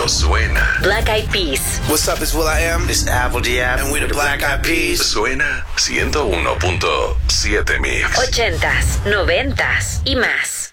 suena. Black Eyed Peas. What's up, it's will.i.am. This is Apple D.F. And we're the Black Eyed Peas. Suena 101.7 Mix. 80s, 90s y más.